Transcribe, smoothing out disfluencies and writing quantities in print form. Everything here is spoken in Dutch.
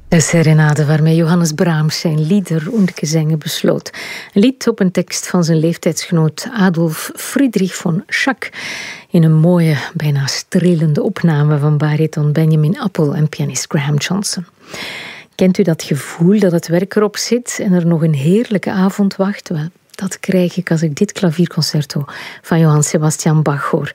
De serenade waarmee Johannes Brahms zijn Lieder und Gesänge besloot. Een lied op een tekst van zijn leeftijdsgenoot Adolf Friedrich von Schack. In een mooie, bijna strelende opname van bariton Benjamin Appel en pianist Graham Johnson. Kent u dat gevoel dat het werk erop zit en er nog een heerlijke avond wacht? Wel, dat krijg ik als ik dit klavierconcerto van Johann Sebastian Bach hoor.